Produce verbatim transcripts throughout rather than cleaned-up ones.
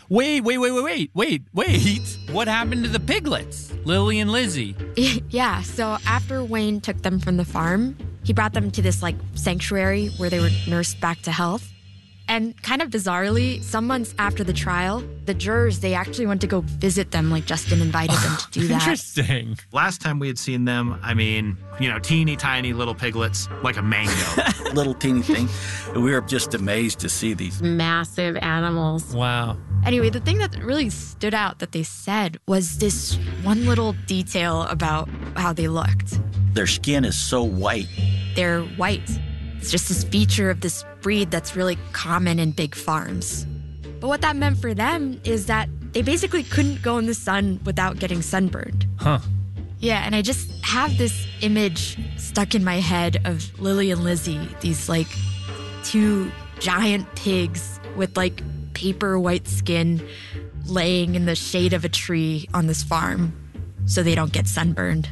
Wait, wait, wait, wait, wait, wait, wait. What happened to the piglets? Lily and Lizzie. Yeah, so after Wayne took them from the farm, he brought them to this, like, sanctuary where they were nursed back to health. And kind of bizarrely, some months after the trial, the jurors, they actually went to go visit them, like Justin invited them to do that. Interesting. Last time we had seen them, I mean, you know, teeny tiny little piglets, like a mango. Little teeny thing. We were just amazed to see these massive animals. Wow. Anyway, the thing that really stood out that they said was this one little detail about how they looked. Their skin is so white. They're white. It's just this feature of this breed that's really common in big farms. But what that meant for them is that they basically couldn't go in the sun without getting sunburned. Huh. Yeah, and I just have this image stuck in my head of Lily and Lizzie, these like two giant pigs with like paper white skin laying in the shade of a tree on this farm so they don't get sunburned.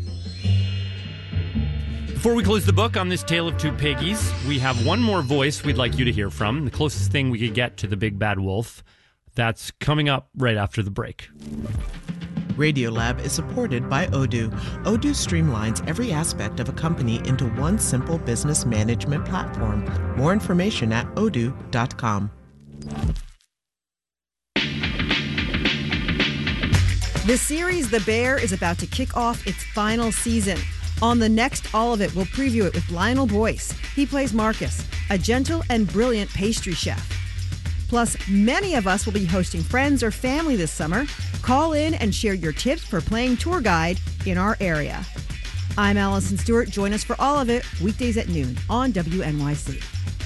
Before we close the book on this tale of two piggies, we have one more voice we'd like you to hear from, the closest thing we could get to the big bad wolf. That's coming up right after the break. Radiolab is supported by Odoo. Odoo streamlines every aspect of a company into one simple business management platform. More information at odoo dot com. The series The Bear is about to kick off its final season. On the next All of It, we'll preview it with Lionel Boyce. He plays Marcus, a gentle and brilliant pastry chef. Plus, many of us will be hosting friends or family this summer. Call in and share your tips for playing tour guide in our area. I'm Allison Stewart. Join us for All of It, weekdays at noon on W N Y C.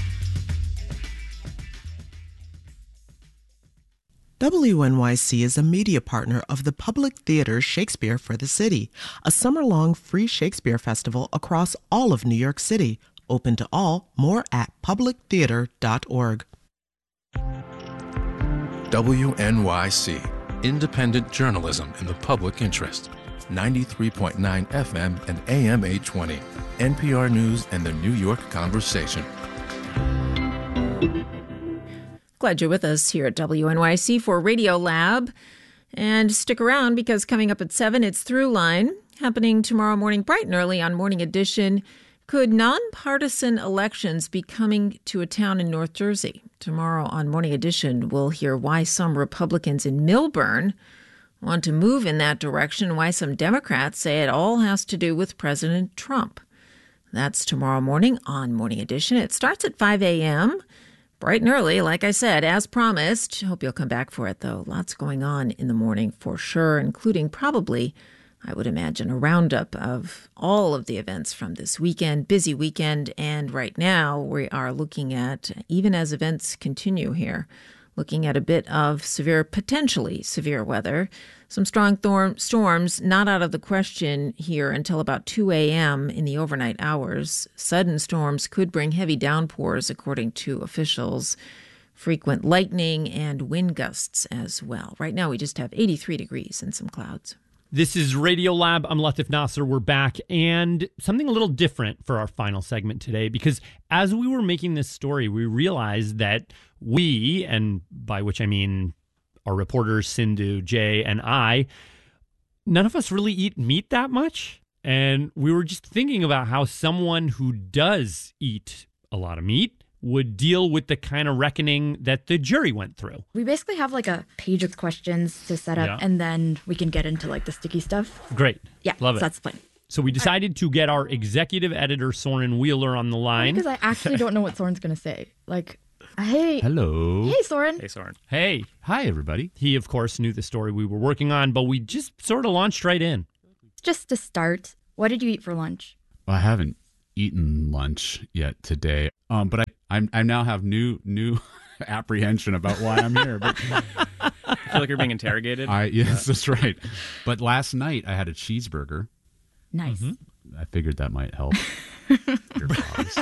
W N Y C is a media partner of the Public Theater's Shakespeare for the City, a summer-long free Shakespeare festival across all of New York City. Open to all. More at public theater dot org. W N Y C, independent journalism in the public interest. ninety-three point nine F M and A M eight twenty. N P R News and the New York Conversation. Glad you're with us here at W N Y C for Radiolab. And stick around because coming up at seven, it's Throughline, happening tomorrow morning bright and early on Morning Edition. Could nonpartisan elections be coming to a town in North Jersey? Tomorrow on Morning Edition, we'll hear why some Republicans in Millburn want to move in that direction, why some Democrats say it all has to do with President Trump. That's tomorrow morning on Morning Edition. It starts at five a.m., bright and early, like I said, as promised. Hope you'll come back for it, though. Lots going on in the morning for sure, including probably, I would imagine, a roundup of all of the events from this weekend, busy weekend. And right now we are looking at, even as events continue here, looking at a bit of severe, potentially severe weather. Some strong thorm, storms not out of the question here until about two a.m. in the overnight hours. Sudden storms could bring heavy downpours, according to officials. Frequent lightning and wind gusts as well. Right now we just have eighty-three degrees and some clouds. This is Radiolab. I'm Latif Nasser. We're back. And something a little different for our final segment today, because as we were making this story, we realized that we, and by which I mean our reporters, Sindhu, Jay, and I, none of us really eat meat that much. And we were just thinking about how someone who does eat a lot of meat would deal with the kind of reckoning that the jury went through. We basically have like a page of questions to set up, Yeah. and then we can get into like the sticky stuff. Great. Yeah, Love so it. that's the plan. So we decided to get our executive editor, Soren Wheeler, on the line. Because I actually don't know what Soren's going to say. Like, hey. Hello. Hey, Soren. Hey, Soren. Hey. Hi, everybody. He, of course, knew the story we were working on, but we just sort of launched right in. Just to start, what did you eat for lunch? Well, I haven't eaten lunch yet today, um, but I I'm, I now have new new apprehension about why I'm here. But I feel like you're being interrogated. I yes, that's right. But last night I had a cheeseburger. Nice. Mm-hmm. I figured that might help your cause.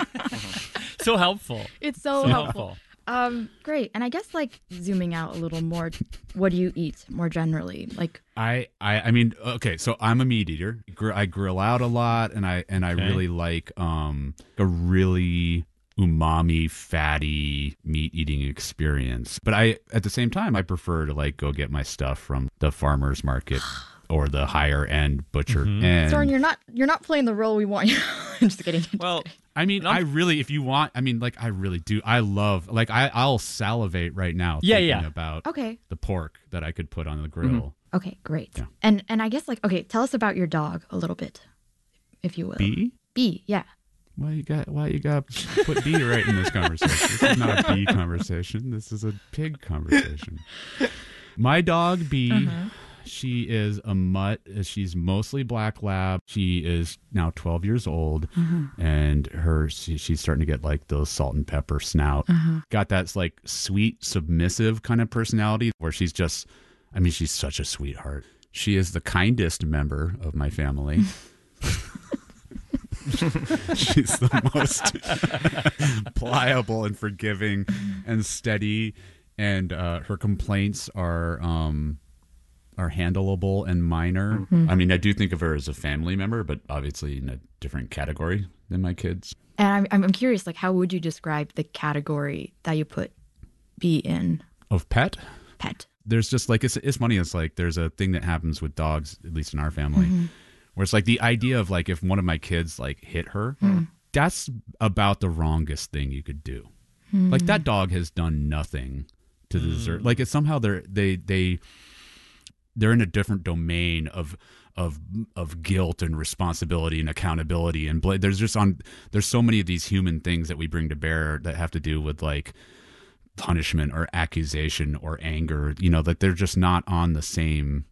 So helpful. It's so, So helpful. helpful. Um, great. And I guess like zooming out a little more, what do you eat more generally? Like I, I I mean, okay, so I'm a meat eater. Gr- I grill out a lot, and I and I Okay. really like um a really umami, fatty meat eating experience. But I, at the same time, I prefer to like go get my stuff from the farmer's market or the higher end butcher. Mm-hmm. And Soren, you're not you're not playing the role we want you. I'm just kidding. Well, I mean, No. I really, if you want, I mean, like, I really do. I love, like, I, I'll salivate right now Yeah, thinking yeah. about Okay. the pork that I could put on the grill. Okay, great. Yeah. And and I guess like okay, tell us about your dog a little bit, if you will. B? B, yeah. Why you got? Why you got to put B right in this conversation? This is not a B conversation. This is a pig conversation. My dog B, Uh-huh. she is a mutt. She's mostly black lab. She is now twelve years old, and her she, she's starting to get like those salt and pepper snout. Got that like sweet, submissive kind of personality where she's just. I mean, she's such a sweetheart. She is the kindest member of my family. She's the most pliable and forgiving and steady, and uh, her complaints are um, are handleable and minor. Mm-hmm. I mean, I do think of her as a family member, but obviously in a different category than my kids. And I'm I'm curious, like, how would you describe the category that you put B in? Of pet, Pet. there's just like it's it's funny. It's like there's a thing that happens with dogs, at least in our family, where it's like the idea of like if one of my kids like hit her, that's about the wrongest thing you could do. Like that dog has done nothing to deserve. Like it's somehow they're they they they're in a different domain of of of guilt and responsibility and accountability and bla- there's just on there's so many of these human things that we bring to bear that have to do with like punishment or accusation or anger, you know, that they're just not on the same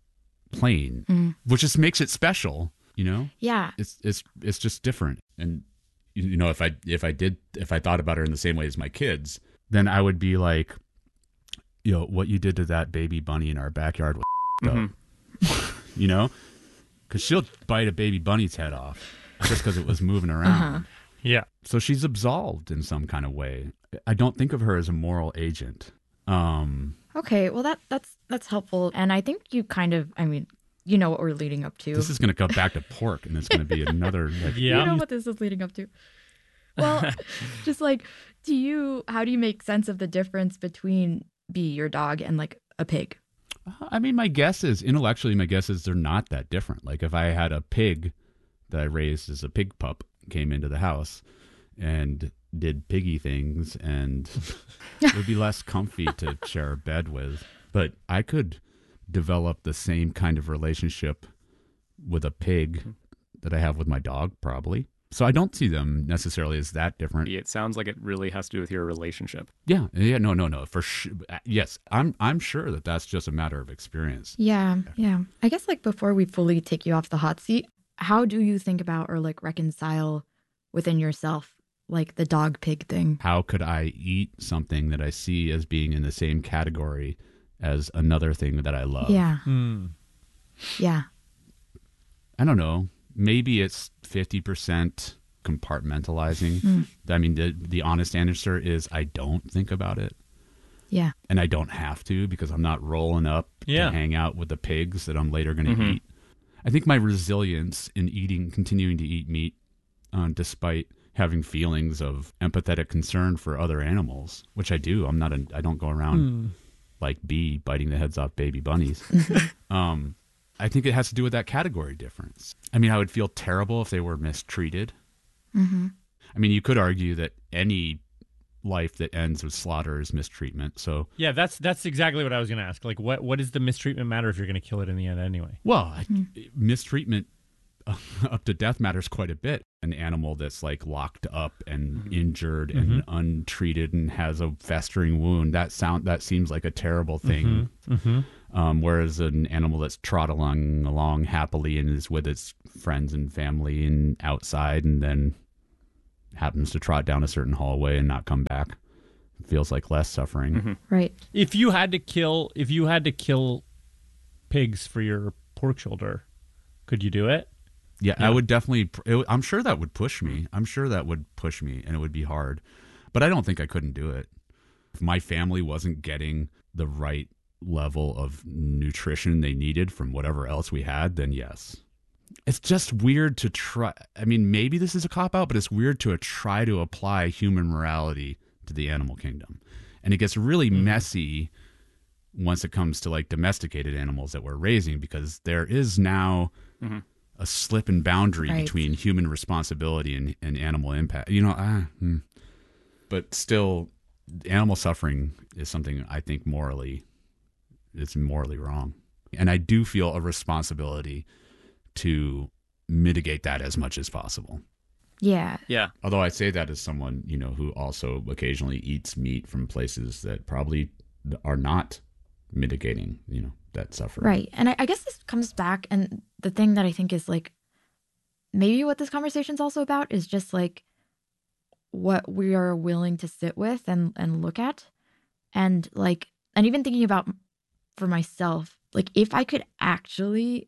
plane, which just makes it special, you know? Yeah. It's it's it's just different. And you you know, if I if I did if I thought about her in the same way as my kids, then I would be like, you know, what you did to that baby bunny in our backyard was up. You know? Cuz she'll bite a baby bunny's head off just cuz it was moving around. Yeah. So she's absolved in some kind of way. I don't think of her as a moral agent. Um, Okay, well that that's that's helpful. And I think you kind of I mean, you know what we're leading up to. this is going to go back to pork, and it's going to be another. Like, Yeah. You know what this is leading up to. Well, just like, do you, how do you make sense of the difference between B, your dog, and like a pig? I mean, my guess is intellectually, my guess is they're not that different. Like if I had a pig that I raised as a pig pup came into the house and did piggy things, and it would be less comfy to share a bed with. But I could develop the same kind of relationship with a pig that I have with my dog, probably. So I don't see them necessarily as that different. It sounds like it really has to do with your relationship. Yeah, yeah, no, no, no, for sure. Yes, I'm, I'm sure that that's just a matter of experience. Yeah, yeah. I guess like before we fully take you off the hot seat, how do you think about or like reconcile within yourself like the dog pig thing? How could I eat something that I see as being in the same category as another thing that I love? Yeah. Hmm. Yeah. I don't know. Maybe it's fifty percent compartmentalizing. Mm. I mean, the, the honest answer is I don't think about it. Yeah. And I don't have to because I'm not rolling up Yeah. to hang out with the pigs that I'm later going to Mhm. eat. I think my resilience in eating, continuing to eat meat, uh, despite having feelings of empathetic concern for other animals, which I do. I'm not. A, I don't go around Hmm. like bee biting the heads off baby bunnies. um, I think it has to do with that category difference. I mean, I would feel terrible if they were mistreated. Mm-hmm. I mean, you could argue that any life that ends with slaughter is mistreatment. So, Yeah, that's that's exactly what I was going to ask. Like, what what does the mistreatment matter if you're going to kill it in the end anyway? well, I- mistreatment uh, up to death matters quite a bit. An animal that's like locked up and injured and untreated and has a festering wound, that sound that seems like a terrible thing. Mm-hmm. Um, whereas an animal that's trot along along happily and is with its friends and family and outside and then happens to trot down a certain hallway and not come back feels like less suffering. Mm-hmm. Right. If you had to kill, if you had to kill pigs for your pork shoulder, could you do it? Yeah, Yeah. I would definitely. It, would- I'm sure that would push me. I'm sure that would push me, and it would be hard. But I don't think I couldn't do it. If my family wasn't getting the right level of nutrition they needed from whatever else we had, then yes. it's just weird to try. I mean, maybe this is a cop out, but it's weird to uh, try to apply human morality to the animal kingdom. And it gets really mm-hmm. messy once it comes to like domesticated animals that we're raising, because there is now mm-hmm. a slip in boundary right. between human responsibility and, and animal impact. You know, ah, hmm. but still, animal suffering is something I think morally, it's morally wrong. And I do feel a responsibility to mitigate that as much as possible. Yeah. Yeah. Although I say that as someone, you know, who also occasionally eats meat from places that probably are not mitigating, you know, that suffering. Right. And I, I guess this comes back, and the thing that I think is like, maybe what this conversation is also about is just like what we are willing to sit with and, and look at. And like, and even thinking about for myself, like if I could actually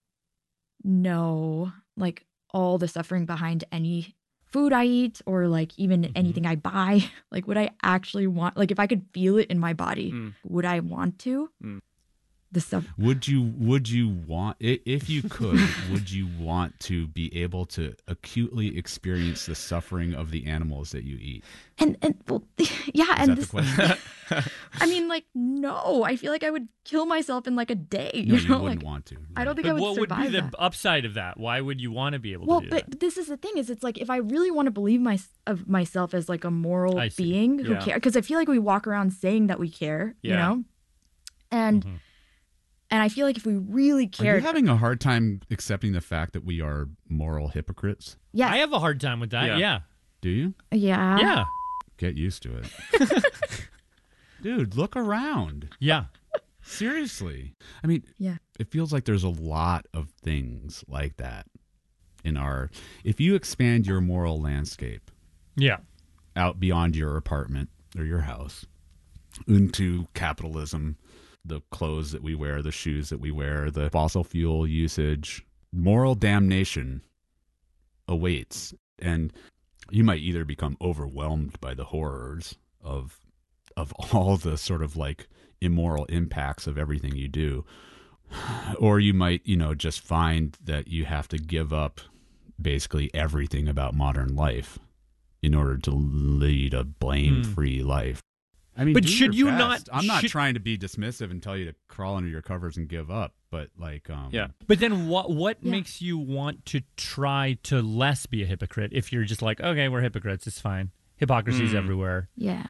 know like all the suffering behind any food I eat, or like even mm-hmm. anything I buy, like would I actually want, like if I could feel it in my body, mm. would I want to? Mm. The stuff. Would you, would you want, if you could, would you want to be able to acutely experience the suffering of the animals that you eat? And, and well, yeah. Is and that this, the question? I mean, like, no, I feel like I would kill myself in like a day. No, you, you know? wouldn't like, want to. Right? I don't think but I would what survive would be the that. upside of that? Why would you want to be able well, to do but that? this is the thing is it's like if I really want to believe my, of myself as like a moral I see. being who Yeah. cares, because I feel like we walk around saying that we care, Yeah. you know? And Mhm. and I feel like if we really Are cared. you having a hard time accepting the fact that we are moral hypocrites? Yes. I have a hard time with that. Yeah. Yeah. Do you? Yeah. Yeah. Get used to it. Dude, look around. Yeah. Seriously. I mean, Yeah. it feels like there's a lot of things like that in our... If you expand your moral landscape Yeah. out beyond your apartment or your house into capitalism, the clothes that we wear, the shoes that we wear, the fossil fuel usage, moral damnation awaits. And you might either become overwhelmed by the horrors of of all the sort of like immoral impacts of everything you do, or you might, you know, just find that you have to give up basically everything about modern life in order to lead a blame-free mm. life. I mean, But do should your you best. not- I'm not should- trying to be dismissive and tell you to crawl under your covers and give up, but like, um, Yeah. But then what what Yeah. makes you want to try to less be a hypocrite if you're just like, okay, we're hypocrites, it's fine. Hypocrisy's Mm. everywhere. Yeah.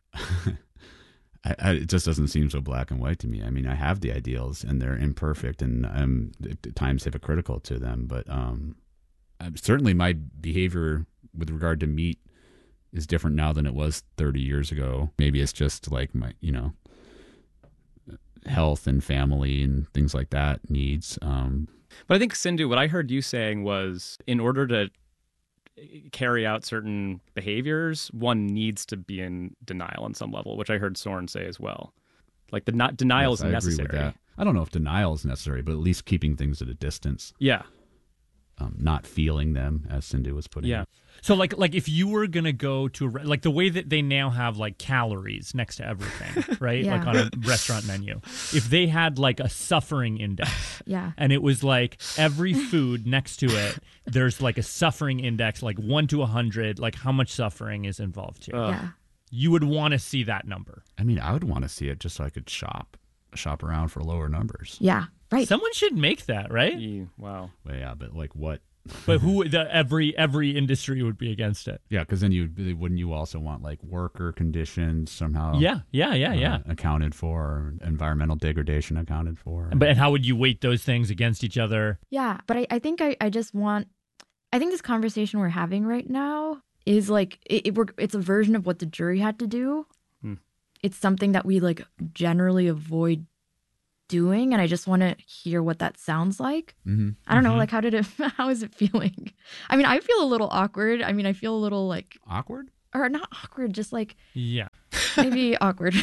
I, I, it just doesn't seem so black and white to me. I mean, I have the ideals and they're imperfect and I'm at times hypocritical to them, but um, I'm- certainly my behavior with regard to meat is different now than it was thirty years ago. Maybe it's just like my, you know, health and family and things like that needs. Um, But I think, Sindhu, what I heard you saying was in order to carry out certain behaviors, one needs to be in denial on some level, which I heard Soren say as well. Like the not denial yes, is I necessary. agree with that. I don't know if denial is necessary, but at least keeping things at a distance. Yeah. Um, not feeling them, as Sindhu was putting Yeah. it. So like like if you were gonna go to a re- like the way that they now have like calories next to everything, right? Yeah. Like on a restaurant menu. If they had like a suffering index, Yeah. and it was like every food next to it, there's like a suffering index, like one to a hundred, like how much suffering is involved here. Ugh. Yeah. You would want to see that number. I mean, I would want to see it just so I could shop, shop around for lower numbers. Yeah. Right. Someone should make that, right? Ye- Wow. Well, yeah, but like what? But who? The every every industry would be against it. Yeah, because then you wouldn't you also want like worker conditions somehow? Yeah, yeah, yeah, uh, yeah. accounted for, environmental degradation accounted for. But and how would you weight those things against each other? Yeah, but I, I think I, I just want, I think this conversation we're having right now is like, it, it, we're, it's a version of what the jury had to do. Hmm. It's something that we like generally avoid doing. And I just want to hear what that sounds like. Mm-hmm. I don't know, Mhm. like how did it, how is it feeling? I mean, I feel a little awkward. I mean, I feel a little like, Awkward? or not awkward, just like Yeah. maybe awkward.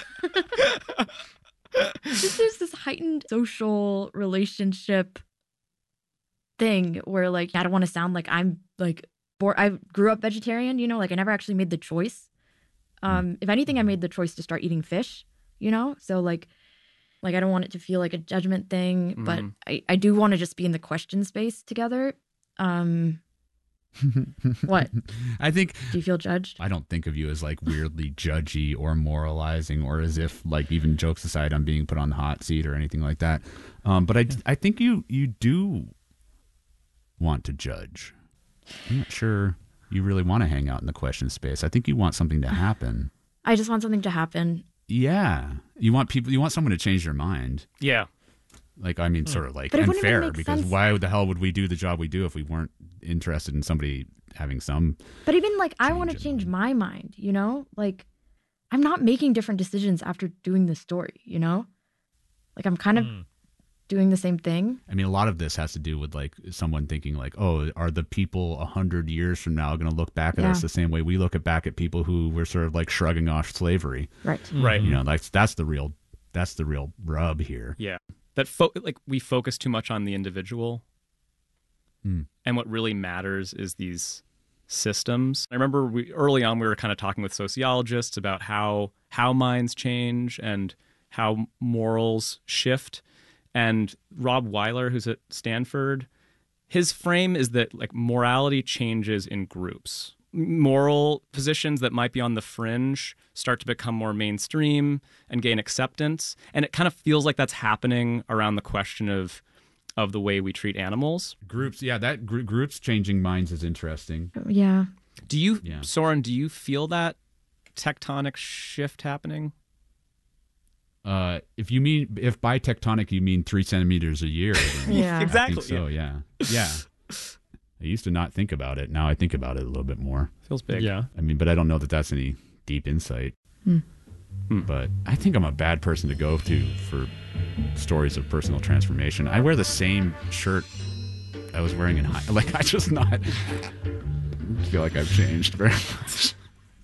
Just there's this heightened social relationship thing where like I don't want to sound like I'm like bored. I grew up vegetarian, you know, like I never actually made the choice. Um, if anything, I made the choice to start eating fish, you know? So like Like, I don't want it to feel like a judgment thing, Mhm. but I, I do want to just be in the question space together. Um, what? I think. Do you feel judged? I don't think of you as like weirdly judgy or moralizing, or as if like, even jokes aside, I'm being put on the hot seat or anything like that. Um, but I, I think you you do want to judge. I'm not sure you really want to hang out in the question space. I think you want something to happen. I just want something to happen. Yeah, you want people. You want someone to change their mind. Yeah. Like, I mean, sort of like But it wouldn't even unfair, make because sense. why the hell would we do the job we do if we weren't interested in somebody having some? But even like, I want to change my mind, you know? Like, I'm not making different decisions after doing the story, you know? Like, I'm kind of doing the same thing. I mean, a lot of this has to do with like someone thinking like, oh, are the people a hundred years from now going to look back at Yeah. us the same way we look at back at people who were sort of like shrugging off slavery? Right. Right. You know, like that's the real, that's the real rub here. Yeah. That fo- like we focus too much on the individual. Mm. And what really matters is these systems. I remember we early on we were kind of talking with sociologists about how how minds change and how morals shift. And Rob Weiler, who's at Stanford, his frame is that like morality changes in groups. Moral positions that might be on the fringe start to become more mainstream and gain acceptance. And it kind of feels like that's happening around the question of of the way we treat animals. Groups, yeah, that gr- groups changing minds is interesting. Yeah. Do you, Yeah. Soren, do you feel that tectonic shift happening? Uh, if you mean, if by tectonic you mean three centimeters a year, then Yeah. I Exactly, think so, yeah. yeah, I used to not think about it. Now I think about it a little bit more. Feels big. Yeah. I mean, but I don't know that that's any deep insight. Hmm. But I think I'm a bad person to go to for stories of personal transformation. I wear the same shirt I was wearing in high. Like, I just not feel like I've changed very much.